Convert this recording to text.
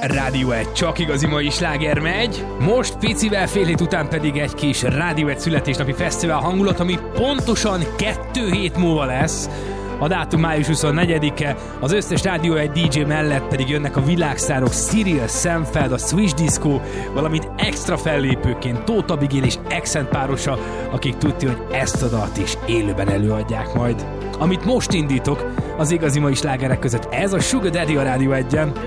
Rádió 1, csak igazi mai sláger megy. Most picivel fél hét után pedig egy kis Rádió 1 születésnapi fesztivál hangulat, ami pontosan 2 hét múlva lesz. A dátum május 24-e, az összes Rádió 1 DJ mellett pedig jönnek a világsztárok Cyril, Sam Feld, a Swish Disco, valamint extra fellépőként Tóth Abigail és Accent párosa, akik tudja, hogy ezt a dalt is élőben előadják majd. Amit most indítok, az igazi mai slágerek között ez a Sugar Daddy a Rádió 1-en.